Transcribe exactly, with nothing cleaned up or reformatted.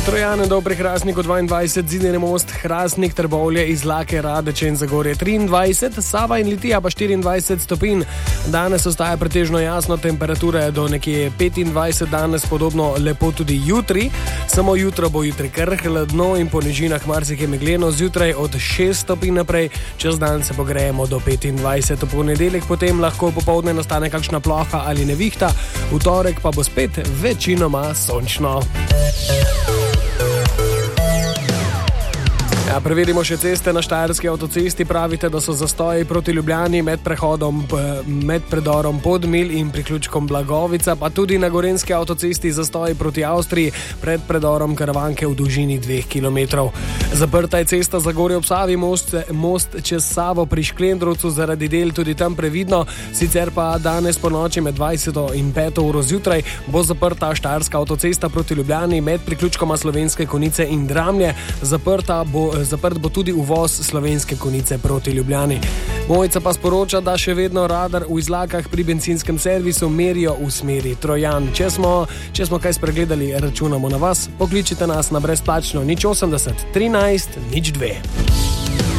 Trojane do Prehrastniku dvaindvajset, Zidani most, Hrastnik, Trbovlje, Izlake, Radeče in Zagorje triindvajset, Sava in Litija pa štiriindvajset stopinj. Danes ostaja pretežno jasno, temperatura je do nekje petindvajset, danes podobno lepo tudi jutri. Samo jutro bo jutri kar hladno in po nižinah marsikje megleno, zjutraj od šest stopinj naprej, čez dan se pogrejemo do petindvajset. V ponedeljek potem lahko popoldne nastane kakšna ploha ali nevihta, v torek pa bo spet večinoma sončno. Ja, preverimo še ceste na Štajerski avtocesti. Pravite, da so zastoji proti Ljubljani med prehodom, med predorom Podmilj in priključkom Blagovica, pa tudi na Gorenjski avtocesti zastoji proti Avstriji pred predorom Karavanke v dolžini dveh kilometrov. Zaprta je cesta Zagorje ob Savi, most, most čez Savo pri Šklendrovcu, zaradi del tudi tam previdno. Sicer pa danes po noči med dvajseto in peto uro zjutraj bo zaprta Štajerska avtocesta proti Ljubljani med priključkoma Slovenske Konjice in Dramlje. Zaprta bo Zaprt bo tudi uvoz Slovenske Konjice proti Ljubljani. Mojca pa sporoča, da še vedno radar v Izlakah pri benzinskem servisu merijo v smeri Trojan. Če smo, če smo kaj spregledali, računamo na vas. Pokličite nas na brezplačno nič osemdeset trinajst nič dve.